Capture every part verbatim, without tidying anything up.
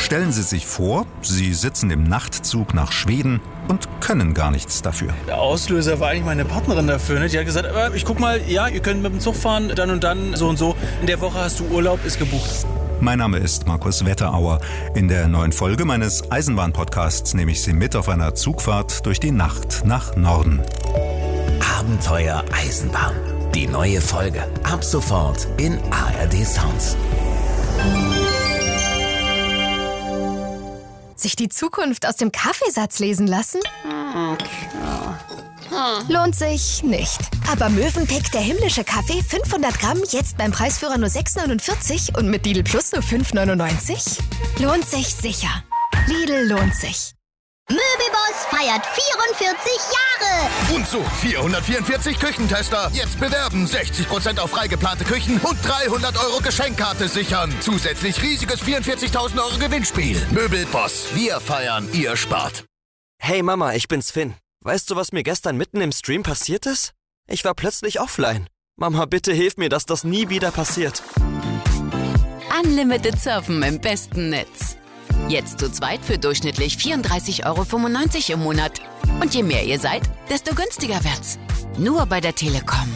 Stellen Sie sich vor, Sie sitzen im Nachtzug nach Schweden und können gar nichts dafür. Der Auslöser war eigentlich meine Partnerin dafür. Ne? Die hat gesagt, ich guck mal, ja, ihr könnt mit dem Zug fahren, dann und dann, so und so. In der Woche hast du Urlaub, ist gebucht. Mein Name ist Markus Wetterauer. In der neuen Folge meines Eisenbahn-Podcasts nehme ich Sie mit auf einer Zugfahrt durch die Nacht nach Norden. Abenteuer Eisenbahn. Die neue Folge. Ab sofort in A R D Sounds. Sich die Zukunft aus dem Kaffeesatz lesen lassen? Lohnt sich nicht. Aber Mövenpick, der himmlische Kaffee, fünfhundert Gramm, jetzt beim Preisführer nur sechs neunundvierzig und mit Lidl Plus nur fünf neunundneunzig? Lohnt sich sicher. Lidl lohnt sich. Möbelboss feiert vierundvierzig Jahre. Und so, vierhundertvierundvierzig Küchentester. Jetzt bewerben, sechzig Prozent auf freigeplante Küchen und dreihundert Euro Geschenkkarte sichern. Zusätzlich riesiges vierundvierzigtausend Euro Gewinnspiel. Möbelboss, wir feiern, ihr spart. Hey Mama, ich bin's Finn. Weißt du, was mir gestern mitten im Stream passiert ist? Ich war plötzlich offline. Mama, bitte hilf mir, dass das nie wieder passiert. Unlimited Surfen im besten Netz. Jetzt zu zweit für durchschnittlich vierunddreißig Euro fünfundneunzig im Monat. Und je mehr ihr seid, desto günstiger wird's. Nur bei der Telekom.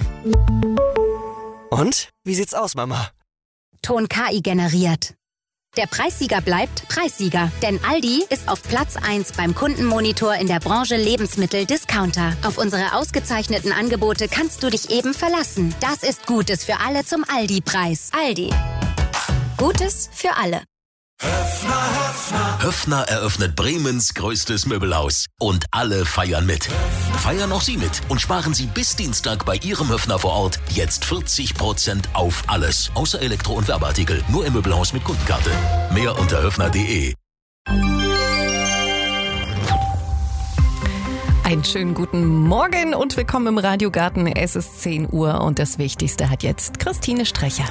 Und? Wie sieht's aus, Mama? Ton K I generiert. Der Preissieger bleibt Preissieger, denn Aldi ist auf Platz eins beim Kundenmonitor in der Branche Lebensmittel-Discounter. Auf unsere ausgezeichneten Angebote kannst du dich eben verlassen. Das ist Gutes für alle zum Aldi-Preis. Aldi. Gutes für alle. Höffner, Höffner. Höffner eröffnet Bremens größtes Möbelhaus. Und alle feiern mit. Feiern auch Sie mit und sparen Sie bis Dienstag bei Ihrem Höffner vor Ort jetzt vierzig Prozent auf alles. Außer Elektro- und Werbeartikel. Nur im Möbelhaus mit Kundenkarte. Mehr unter höffner punkt de. Einen schönen guten Morgen und willkommen im Radiogarten. Es ist zehn Uhr und das Wichtigste hat jetzt Christine Strecher.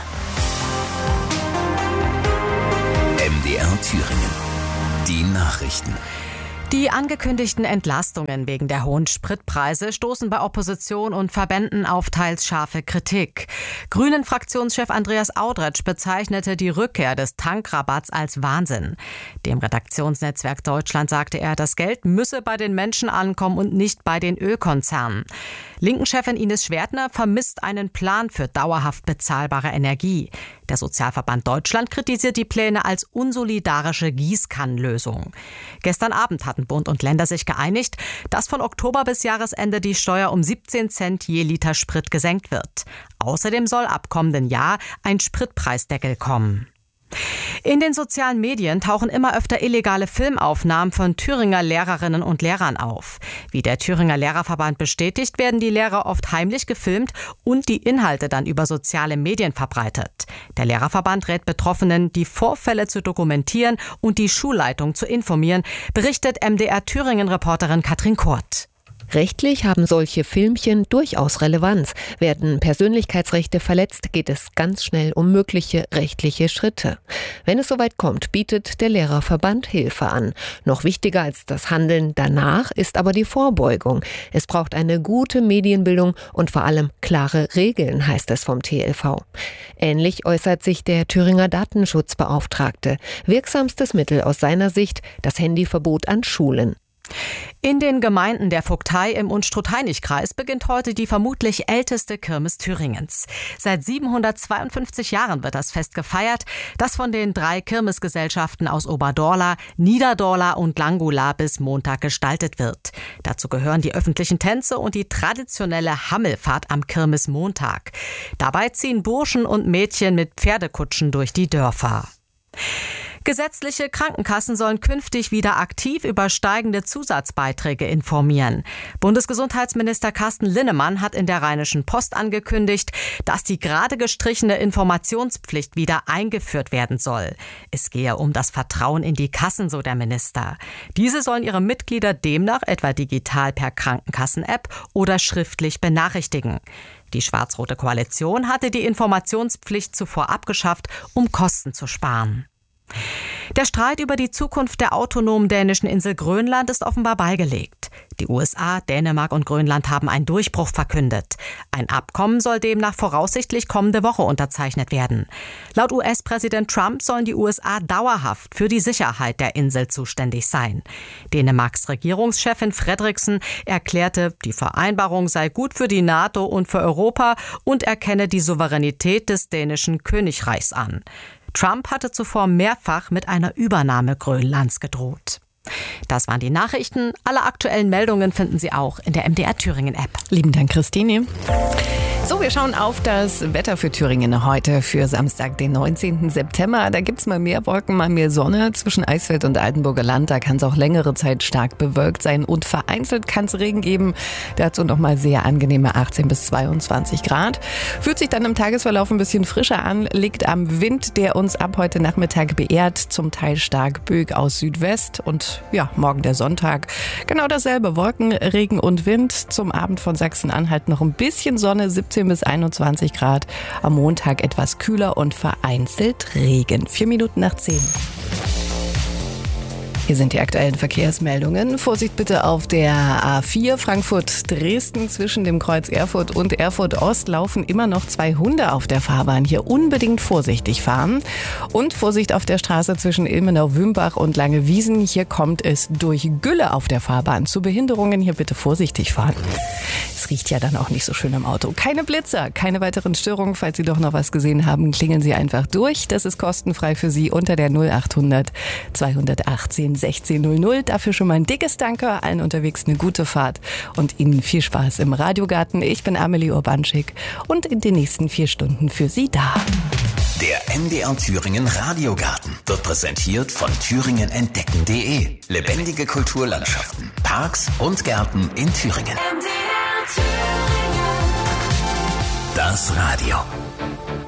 M D R Thüringen. Die Nachrichten. Die angekündigten Entlastungen wegen der hohen Spritpreise stoßen bei Opposition und Verbänden auf teils scharfe Kritik. Grünen-Fraktionschef Andreas Audretsch bezeichnete die Rückkehr des Tankrabatts als Wahnsinn. Dem Redaktionsnetzwerk Deutschland sagte er, das Geld müsse bei den Menschen ankommen und nicht bei den Ölkonzernen. Linken-Chefin Ines Schwertner vermisst einen Plan für dauerhaft bezahlbare Energie. Der Sozialverband Deutschland kritisiert die Pläne als unsolidarische Gießkannenlösung. Gestern Abend hatten Bund und Länder sich geeinigt, dass von Oktober bis Jahresende die Steuer um siebzehn Cent je Liter Sprit gesenkt wird. Außerdem soll ab kommenden Jahr ein Spritpreisdeckel kommen. In den sozialen Medien tauchen immer öfter illegale Filmaufnahmen von Thüringer Lehrerinnen und Lehrern auf. Wie der Thüringer Lehrerverband bestätigt, werden die Lehrer oft heimlich gefilmt und die Inhalte dann über soziale Medien verbreitet. Der Lehrerverband rät Betroffenen, die Vorfälle zu dokumentieren und die Schulleitung zu informieren, berichtet M D R Thüringen-Reporterin Katrin Kurt. Rechtlich haben solche Filmchen durchaus Relevanz. Werden Persönlichkeitsrechte verletzt, geht es ganz schnell um mögliche rechtliche Schritte. Wenn es soweit kommt, bietet der Lehrerverband Hilfe an. Noch wichtiger als das Handeln danach ist aber die Vorbeugung. Es braucht eine gute Medienbildung und vor allem klare Regeln, heißt es vom T L V. Ähnlich äußert sich der Thüringer Datenschutzbeauftragte. Wirksamstes Mittel aus seiner Sicht das Handyverbot an Schulen. In den Gemeinden der Vogtei im Unstrut-Hainich-Kreis beginnt heute die vermutlich älteste Kirmes Thüringens. Seit siebenhundertzweiundfünfzig Jahren wird das Fest gefeiert, das von den drei Kirmesgesellschaften aus Oberdorla, Niederdorla und Langula bis Montag gestaltet wird. Dazu gehören die öffentlichen Tänze und die traditionelle Hammelfahrt am Kirmesmontag. Dabei ziehen Burschen und Mädchen mit Pferdekutschen durch die Dörfer. Gesetzliche Krankenkassen sollen künftig wieder aktiv über steigende Zusatzbeiträge informieren. Bundesgesundheitsminister Carsten Linnemann hat in der Rheinischen Post angekündigt, dass die gerade gestrichene Informationspflicht wieder eingeführt werden soll. Es gehe um das Vertrauen in die Kassen, so der Minister. Diese sollen ihre Mitglieder demnach etwa digital per Krankenkassen-App oder schriftlich benachrichtigen. Die schwarz-rote Koalition hatte die Informationspflicht zuvor abgeschafft, um Kosten zu sparen. Der Streit über die Zukunft der autonomen dänischen Insel Grönland ist offenbar beigelegt. Die U S A, Dänemark und Grönland haben einen Durchbruch verkündet. Ein Abkommen soll demnach voraussichtlich kommende Woche unterzeichnet werden. Laut U S-Präsident Trump sollen die U S A dauerhaft für die Sicherheit der Insel zuständig sein. Dänemarks Regierungschefin Frederiksen erklärte, die Vereinbarung sei gut für die NATO und für Europa und erkenne die Souveränität des dänischen Königreichs an. Trump hatte zuvor mehrfach mit einer Übernahme Grönlands gedroht. Das waren die Nachrichten. Alle aktuellen Meldungen finden Sie auch in der M D R Thüringen App. Lieben Dank, Christine. So, wir schauen auf das Wetter für Thüringen heute für Samstag, den neunzehnten September. Da gibt's mal mehr Wolken, mal mehr Sonne. Zwischen Eisfeld und Altenburger Land, da kann es auch längere Zeit stark bewölkt sein und vereinzelt kann es Regen geben. Dazu nochmal sehr angenehme achtzehn bis zweiundzwanzig Grad. Fühlt sich dann im Tagesverlauf ein bisschen frischer an, liegt am Wind, der uns ab heute Nachmittag beehrt, zum Teil stark böig aus Südwest und ja, morgen der Sonntag. Genau dasselbe, Wolken, Regen und Wind. Zum Abend von Sachsen-Anhalt noch ein bisschen Sonne, siebzehn bis einundzwanzig Grad. Am Montag etwas kühler und vereinzelt Regen. Vier Minuten nach zehn. Hier sind die aktuellen Verkehrsmeldungen. Vorsicht bitte auf der A vier Frankfurt-Dresden. Zwischen dem Kreuz Erfurt und Erfurt Ost laufen immer noch zwei Hunde auf der Fahrbahn. Hier unbedingt vorsichtig fahren. Und Vorsicht auf der Straße zwischen Ilmenau-Wümbach und Langewiesen. Hier kommt es durch Gülle auf der Fahrbahn zu Behinderungen. Hier bitte vorsichtig fahren. Es riecht ja dann auch nicht so schön im Auto. Keine Blitzer, keine weiteren Störungen. Falls Sie doch noch was gesehen haben, klingeln Sie einfach durch. Das ist kostenfrei für Sie unter der null achthundert zweihundertachtzehn sechzehn null null. Dafür schon mal ein dickes Danke. Allen unterwegs eine gute Fahrt und Ihnen viel Spaß im Radiogarten. Ich bin Amelie Urbanschik und in den nächsten vier Stunden für Sie da. Der M D R Thüringen Radiogarten wird präsentiert von thüringen entdecken punkt de. Lebendige Kulturlandschaften, Parks und Gärten in Thüringen. M D R Thüringen. Das Radio.